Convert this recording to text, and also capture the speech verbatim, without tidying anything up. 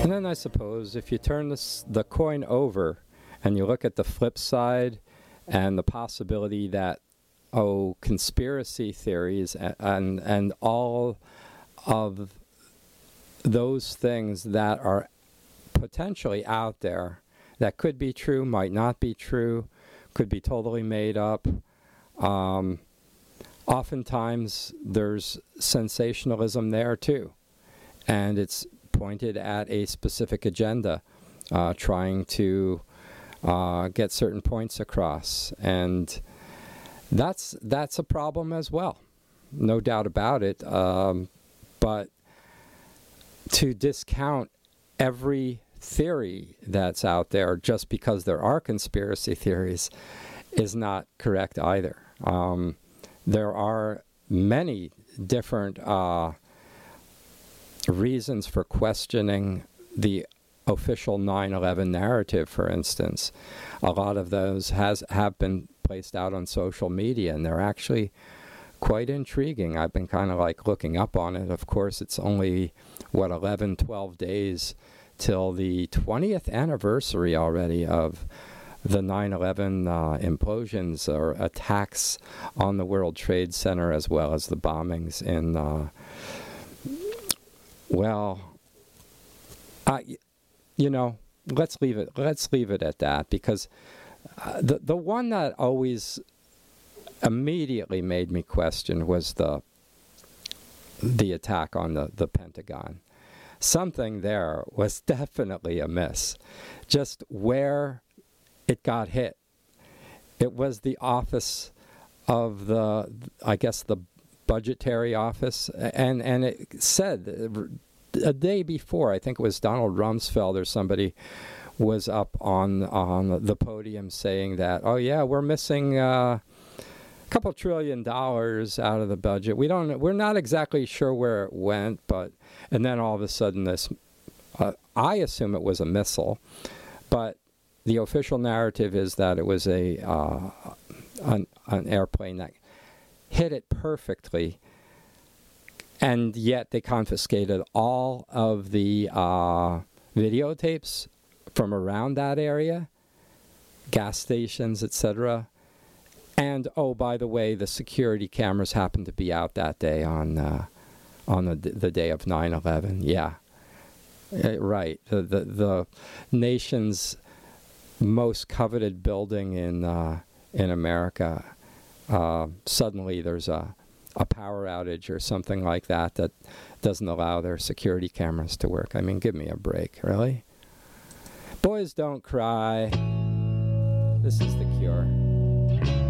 And then I suppose if you turn this, the coin over and you look at the flip side and the possibility that, oh, conspiracy theories and, and, and all of those things that are potentially out there that could be true, might not be true, could be totally made up. Um, oftentimes there's sensationalism there too. And it's pointed at a specific agenda, uh, trying to uh, get certain points across. And that's, that's a problem as well. No doubt about it. Um, but to discount every theory that's out there just because there are conspiracy theories is not correct either. Um, there are many different uh, reasons for questioning the official nine eleven narrative, for instance. A lot of those has have been placed out on social media, and they're actually quite intriguing. I've been kind of like looking up on it. Of course, it's only, what, eleven, twelve days till the twentieth anniversary already of the nine eleven uh, implosions or attacks on the World Trade Center, as well as the bombings in, uh, well, I, you know, let's leave it, let's leave it at that, because uh, the, the one that always immediately made me question was the, the attack on the, the Pentagon. Something there was definitely amiss. Just where it got hit. It was the office of the, I guess, the budgetary office. And, and it said a day before, I think it was Donald Rumsfeld or somebody was up on, on the podium saying that, oh yeah, we're missing uh, a couple trillion dollars out of the budget. We don't, we're not exactly sure where it went, but, and then all of a sudden this, uh, I assume it was a missile, but the official narrative is that it was a uh, an, an airplane that hit it perfectly, and yet they confiscated all of the uh, videotapes from around that area, gas stations, et cetera. And oh, by the way, the security cameras happened to be out that day on uh, on the the day of nine eleven. Yeah, uh, right. The the the nation's most coveted building in uh, in America. Uh, suddenly, there's a a power outage or something like that that doesn't allow their security cameras to work. I mean, give me a break, really. Boys don't cry. This is The Cure.